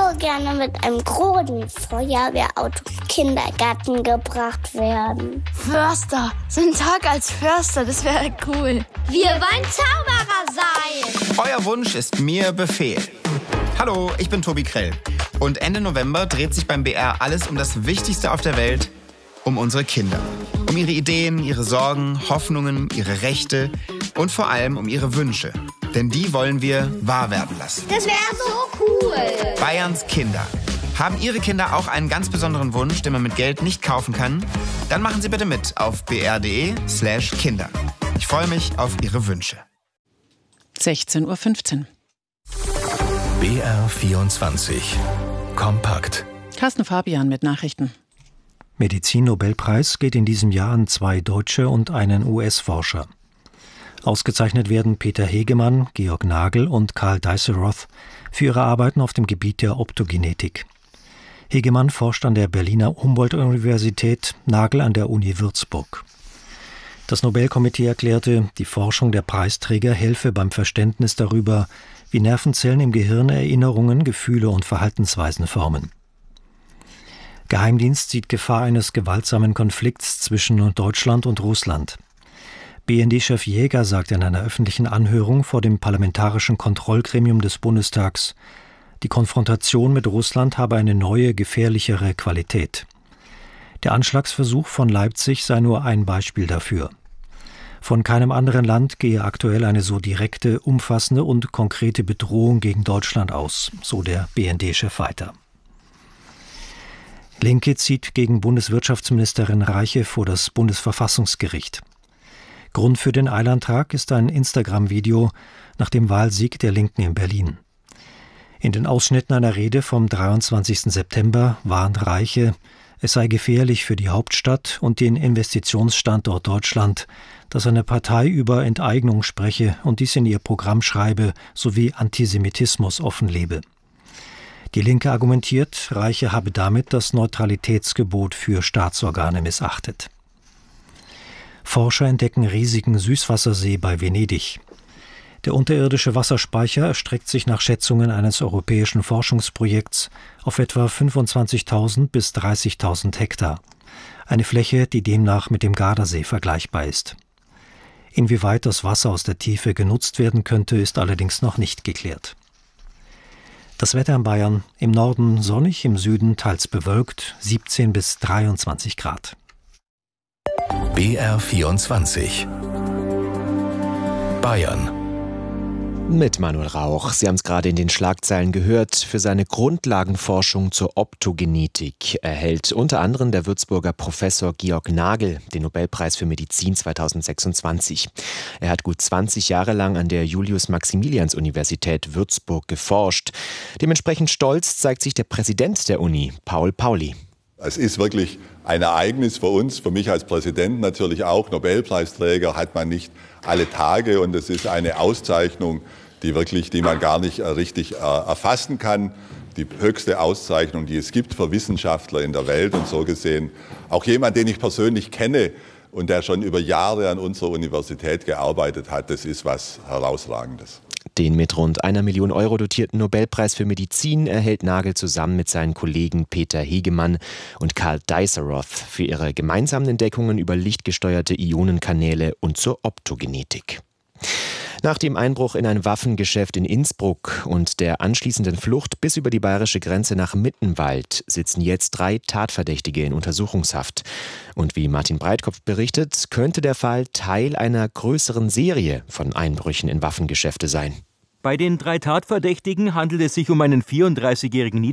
gerne mit einem großen Feuerwehrauto im Kindergarten gebracht werden. Förster, so ein Tag als Förster, das wäre cool. Wir wollen Zauberer sein. Euer Wunsch ist mir Befehl. Hallo, ich bin Tobi Krell. Und Ende November dreht sich beim BR alles um das Wichtigste auf der Welt, um unsere Kinder. Um ihre Ideen, ihre Sorgen, Hoffnungen, ihre Rechte und vor allem um ihre Wünsche. Denn die wollen wir wahr werden lassen. Das wäre so cool. Bayerns Kinder. Haben Ihre Kinder auch einen ganz besonderen Wunsch, den man mit Geld nicht kaufen kann? Dann machen Sie bitte mit auf br.de/Kinder. Ich freue mich auf Ihre Wünsche. 16:15 Uhr. BR24 Kompakt. Carsten Fabian mit Nachrichten. Medizin-Nobelpreis geht in diesem Jahr an 2 Deutsche und einen US-Forscher. Ausgezeichnet werden Peter Hegemann, Georg Nagel und Karl Deisseroth für ihre Arbeiten auf dem Gebiet der Optogenetik. Hegemann forscht an der Berliner Humboldt-Universität, Nagel an der Uni Würzburg. Das Nobelkomitee erklärte, die Forschung der Preisträger helfe beim Verständnis darüber, wie Nervenzellen im Gehirn Erinnerungen, Gefühle und Verhaltensweisen formen. Geheimdienst sieht Gefahr eines gewaltsamen Konflikts zwischen Deutschland und Russland. BND-Chef Jäger sagte in einer öffentlichen Anhörung vor dem Parlamentarischen Kontrollgremium des Bundestags, die Konfrontation mit Russland habe eine neue, gefährlichere Qualität. Der Anschlagsversuch von Leipzig sei nur ein Beispiel dafür. Von keinem anderen Land gehe aktuell eine so direkte, umfassende und konkrete Bedrohung gegen Deutschland aus, so der BND-Chef weiter. Linke zieht gegen Bundeswirtschaftsministerin Reiche vor das Bundesverfassungsgericht. Grund für den Eilantrag ist ein Instagram-Video nach dem Wahlsieg der Linken in Berlin. In den Ausschnitten einer Rede vom 23. September warnt Reiche, es sei gefährlich für die Hauptstadt und den Investitionsstandort Deutschland, dass eine Partei über Enteignung spreche und dies in ihr Programm schreibe, sowie Antisemitismus offenlebe. Die Linke argumentiert, Reiche habe damit das Neutralitätsgebot für Staatsorgane missachtet. Forscher entdecken riesigen Süßwassersee bei Venedig. Der unterirdische Wasserspeicher erstreckt sich nach Schätzungen eines europäischen Forschungsprojekts auf etwa 25.000 bis 30.000 Hektar. Eine Fläche, die demnach mit dem Gardasee vergleichbar ist. Inwieweit das Wasser aus der Tiefe genutzt werden könnte, ist allerdings noch nicht geklärt. Das Wetter in Bayern: im Norden sonnig, im Süden teils bewölkt, 17 bis 23 Grad. BR24 Bayern. Mit Manuel Rauch. Sie haben es gerade in den Schlagzeilen gehört. Für seine Grundlagenforschung zur Optogenetik erhält unter anderem der Würzburger Professor Georg Nagel den Nobelpreis für Medizin 2026. Er hat gut 20 Jahre lang an der Julius-Maximilians-Universität Würzburg geforscht. Dementsprechend stolz zeigt sich der Präsident der Uni, Paul Pauli. Es ist wirklich ein Ereignis für uns, für mich als Präsident natürlich auch. Nobelpreisträger hat man nicht alle Tage und es ist eine Auszeichnung, die man gar nicht richtig erfassen kann. Die höchste Auszeichnung, die es gibt für Wissenschaftler in der Welt und so gesehen auch jemand, den ich persönlich kenne und der schon über Jahre an unserer Universität gearbeitet hat. Das ist was Herausragendes. Den mit rund 1 Million Euro dotierten Nobelpreis für Medizin erhält Nagel zusammen mit seinen Kollegen Peter Hegemann und Karl Deisseroth für ihre gemeinsamen Entdeckungen über lichtgesteuerte Ionenkanäle und zur Optogenetik. Nach dem Einbruch in ein Waffengeschäft in Innsbruck und der anschließenden Flucht bis über die bayerische Grenze nach Mittenwald sitzen jetzt 3 Tatverdächtige in Untersuchungshaft. Und wie Martin Breitkopf berichtet, könnte der Fall Teil einer größeren Serie von Einbrüchen in Waffengeschäfte sein. Bei den 3 Tatverdächtigen handelt es sich um einen 34-jährigen